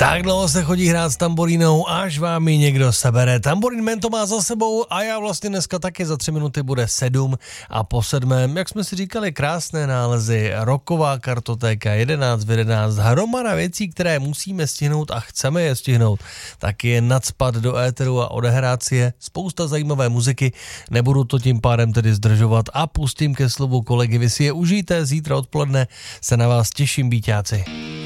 Tak dlouho se chodí hrát s tamborínou, až vám ji někdo sebere. Tamborín Man to má za sebou a já vlastně dneska taky za 3 minuty bude 7 a po 7, jak jsme si říkali, krásné nálezy, rocková kartotéka, 11 v 11, hromada věcí, které musíme stihnout a chceme je stihnout. Taky je nacpat do éteru a odehrát si je, spousta zajímavé muziky, nebudu to tím pádem tedy zdržovat a pustím ke slovu kolegy, vy si je užijte, zítra odpoledne se na vás těším, býťáci.